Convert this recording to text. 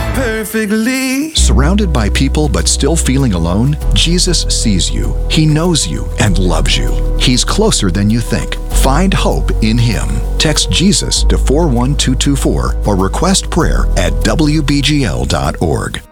perfectly. Surrounded by people but still feeling alone, Jesus sees you. He knows you and loves you. He's closer than you think. Find hope in Him. Text Jesus to 41224 or request prayer at WBGL.org.